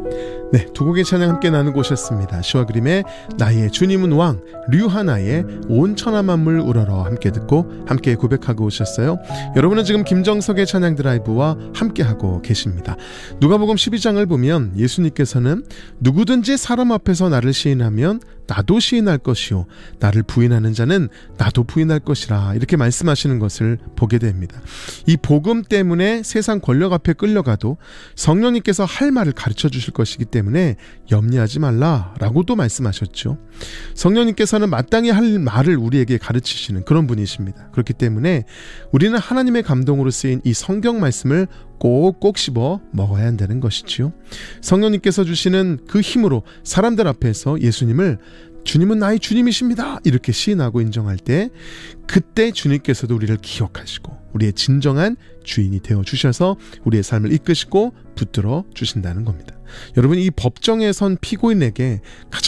네, 두 곡의 찬양 함께 나누고 오셨습니다. 시와 그림의 나의 주님은 왕, 류하나의 온 천하 만물 우러러 함께 듣고 함께 고백하고 오셨어요. 여러분은 지금 김정석의 찬양 드라이브와 함께하고 계십니다. 누가복음 12장을 보면 예수님께서는 누구든지 사람 앞에서 나를 시인하면 나도 시인할 것이요 나를 부인하는 자는 나도 부인할 것이라 이렇게 말씀하시는 것을 보게 됩니다. 이 복음 때문에 세상 권력 앞에 끌려가도 성령님께서 할 말을 가르쳐 주실 것이기 때문에 염려하지 말라라고도 말씀하셨죠. 성령님께서는 마땅히 할 말을 우리에게 가르치시는 그런 분이십니다. 그렇기 때문에 우리는 하나님의 감동으로 쓰인 이 성경 말씀을 꼭꼭 씹어 먹어야 한다는 것이지요. 성령님께서 주시는 그 힘으로 사람들 앞에서 예수님을 주님은 나의 주님이십니다 이렇게 시인하고 인정할 때 그때 주님께서도 우리를 기억하시고 우리의 진정한 주인이 되어주셔서 우리의 삶을 이끄시고 붙들어 주신다는 겁니다. 여러분, 이 법정에 선 피고인에게 가장